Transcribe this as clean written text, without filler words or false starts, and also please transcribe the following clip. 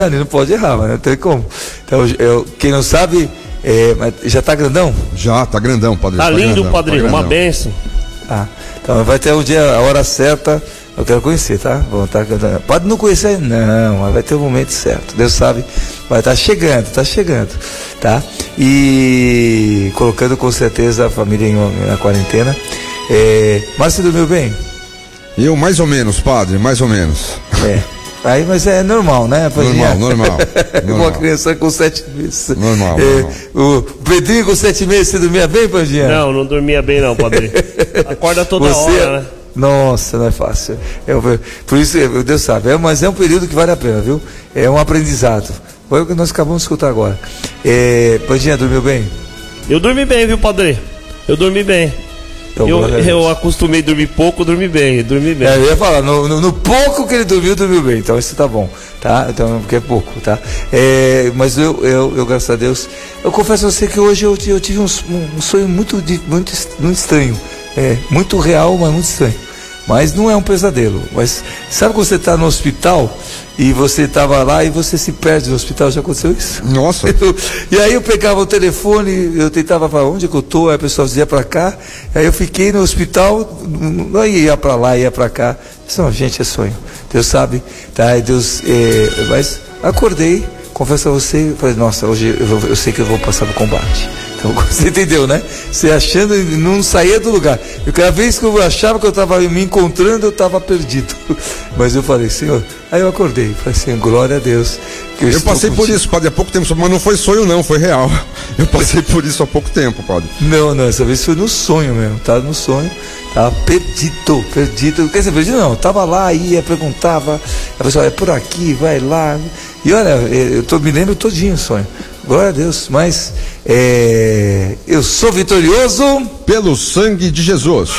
não pode errar, mas não tem como. Então, quem não sabe, mas já tá grandão? Já, tá grandão, padre. Tá lindo, padre, uma bênção. Então vai ter um dia, a hora certa, eu quero conhecer, tá? Pode não conhecer, não, mas vai ter o momento certo. Deus sabe, vai estar chegando, tá? E colocando com certeza a família na quarentena. Mas você dormiu bem? Eu mais ou menos, padre, mais ou menos. Aí, mas é normal, né? Normal. Uma criança com 7 meses. Normal. O Pedrinho com 7 meses, você dormia bem, Pandinha? Não dormia bem não, padre. Acorda toda hora, né? Nossa, não é fácil. Por isso, Deus sabe, mas é um período que vale a pena, viu? É um aprendizado. Foi o que nós acabamos de escutar agora. Pandinha, dormiu bem? Eu dormi bem, viu, padre? Eu dormi bem. Então, eu acostumei a dormir pouco, dormi bem. Eu ia falar, no pouco que ele dormiu bem, então isso tá bom, tá? Então, porque é pouco, tá? Mas eu, graças a Deus, eu confesso a você que hoje eu tive um sonho muito estranho, muito real, mas muito estranho. Mas não é um pesadelo. Mas sabe quando você está no hospital e você estava lá e você se perde no hospital? Já aconteceu isso? Nossa! E aí eu pegava o telefone, eu tentava falar onde é que eu estou, aí a pessoa dizia para cá, aí eu fiquei no hospital, aí ia para lá, ia para cá. Gente, é sonho. Deus sabe, tá? E Deus, mas acordei, confesso a você, falei, nossa, hoje eu sei que eu vou passar no combate. Então, você entendeu, né? Você achando, não saía do lugar. E cada vez que eu achava que eu estava me encontrando, eu estava perdido. Mas eu falei, Senhor, aí eu acordei. Falei assim, glória a Deus. Eu passei por isso, padre, há pouco tempo, mas não foi sonho não, foi real. Eu passei por isso há pouco tempo, padre. Não, essa vez foi no sonho mesmo, tava no sonho, tava perdido. Quer dizer, perdido não, tava lá, ia, perguntava, a pessoa, é por aqui, vai lá. E olha, me lembro todinho o sonho. Glória a Deus, mas eu sou vitorioso pelo sangue de Jesus.